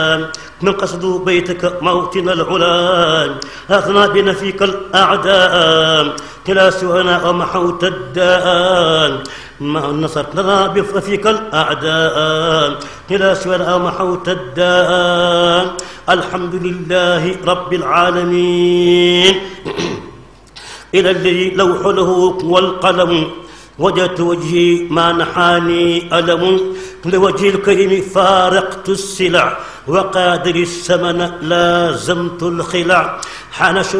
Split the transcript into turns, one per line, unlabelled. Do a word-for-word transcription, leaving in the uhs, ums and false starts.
من قصد بيتك موطن العلا أثنى بنا فيك الأعداء كلا سوانا ومحوت الداء ما نصرت لنا بفيك الأعداء كلا سوانا ومحوت الداء الحمد لله رب العالمين إلى الذي لوح له والقلم وجدت وجهي ما نحاني ألم لوجه الكريم فارقت السلع وقادر الثمن لازمت الخلع حان